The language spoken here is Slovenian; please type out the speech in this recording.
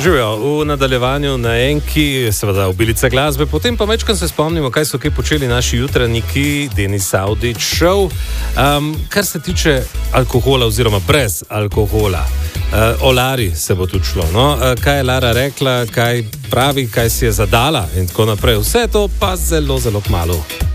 Živijo v nadaljevanju na enki, seveda obilica glasbe, potem pa večkrat se spomnimo, kaj so počeli naši jutranjiki, Denis Avdić Show. Kar se tiče alkohola oziroma brez alkohola, o Lari se bo tudi šlo. No? Kaj je Lara rekla, kaj pravi, kaj si je zadala in tako naprej. Vse to pa zelo, zelo kmalu.